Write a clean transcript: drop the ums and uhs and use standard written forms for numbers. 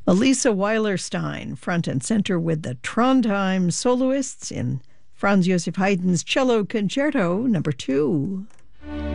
Elisa Weilerstein, front and center with the Trondheim Soloists in Franz Joseph Haydn's Cello Concerto No. 2.